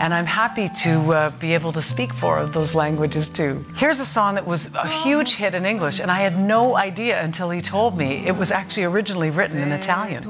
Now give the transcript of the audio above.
and I'm happy to be able to speak 4 of those languages too. Here's a song that was a huge hit in English, and I had no idea until he told me it was actually originally written in Italian.